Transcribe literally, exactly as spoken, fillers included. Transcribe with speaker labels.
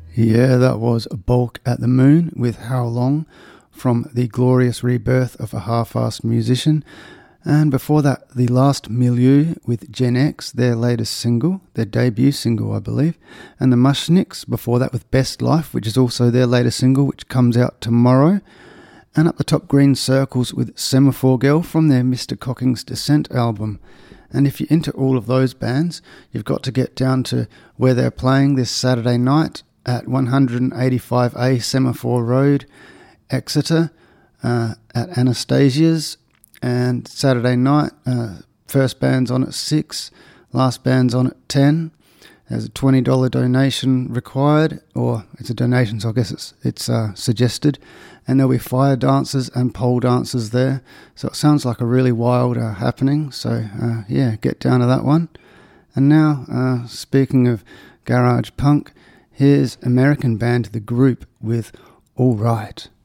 Speaker 1: Yeah, that was Bulk at the Moon with How Long from The Glorious Rebirth of a Half-Assed Musician. And before that, The Last Milieu with Gen X, their latest single, their debut single, I believe. And the Mushnicks before that with Best Life, which is also their latest single, which comes out tomorrow. And up the top, Green Circles with Semaphore Girl from their Mister Cocking's Descent album. And if you're into all of those bands, you've got to get down to where they're playing this Saturday night at one eighty-five A Semaphore Road, Exeter, uh, at Anastasia's. And Saturday night, uh, first band's on at six, last band's on at ten. There's a twenty dollars donation required, or it's a donation, so I guess it's it's uh, suggested. And there'll be fire dancers and pole dancers there. So it sounds like a really wild uh, happening. So, uh, yeah, get down to that one. And now, uh, speaking of garage punk, here's American band The Group with All Right.